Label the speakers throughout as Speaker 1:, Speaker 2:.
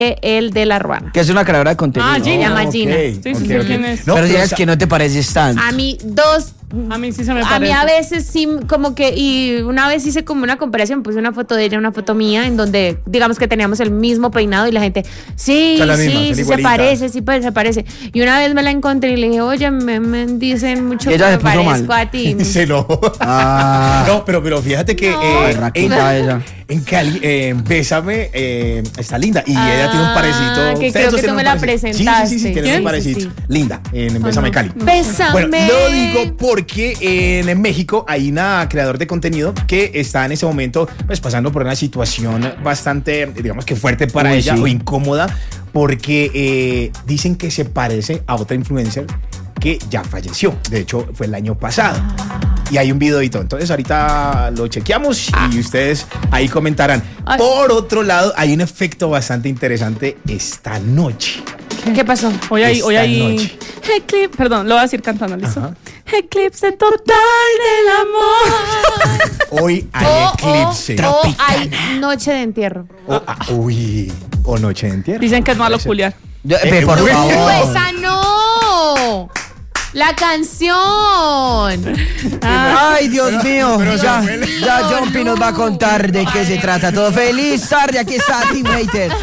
Speaker 1: el de La Ruana.
Speaker 2: Que es una creadora de contenido.
Speaker 1: Se llama Gina.
Speaker 3: Sí, quién es.
Speaker 2: No, pero digas que no te pareces tanto.
Speaker 1: A mí
Speaker 3: sí se me parece.
Speaker 1: A mí a veces sí, como que, y una vez hice como una comparación, puse una foto de ella, una foto mía, en donde digamos que teníamos el mismo peinado y la gente, sí se parece, se parece. Y una vez me la encontré y le dije, oye, me dicen mucho que me parezco a ti.
Speaker 4: Se no. No, pero fíjate que en Cali, Bésame está linda y ella tiene un parecito.
Speaker 1: Que creo que tú me la presentaste.
Speaker 4: Sí, tiene un parecito. Linda, en Bésame Cali.
Speaker 1: Bésame.
Speaker 4: Bueno, lo digo porque en México hay una creadora de contenido que está en ese momento pues pasando por una situación bastante, digamos que fuerte para ella o incómoda, porque dicen que se parece a otra influencer que ya falleció. De hecho, fue el año pasado. Y hay un videito. Entonces, ahorita lo chequeamos y ustedes ahí comentarán. Por otro lado, hay un efecto bastante interesante esta noche.
Speaker 1: ¿Qué pasó?
Speaker 3: Hoy hay eclipse, perdón, lo voy a decir cantando, ¿listo?
Speaker 4: Ajá.
Speaker 3: Eclipse total del amor.
Speaker 4: Hoy hay eclipse.
Speaker 1: O hay noche de entierro.
Speaker 4: O noche de entierro.
Speaker 3: Dicen que es malo culiar.
Speaker 2: Por favor.
Speaker 1: ¡Esa no! ¡La canción!
Speaker 2: Ay, Dios mío. Ya Jumpy nos va a contar de qué se trata todo. ¡Feliz tarde! Aquí está Team Hater.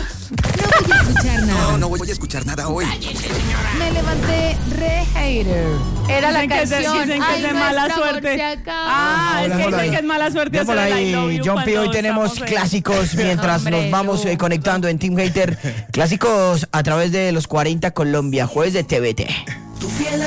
Speaker 5: No voy a escuchar nada hoy.
Speaker 1: Me levanté re hater. Era la canción.
Speaker 3: Dicen que es de mala suerte. Es que dicen que es mala suerte.
Speaker 2: Por ahí, Jumpy, hoy tenemos clásicos mientras nos vamos conectando en Team Hater. Clásicos a través de los 40 Colombia, jueves de TVT.
Speaker 5: Tu fiel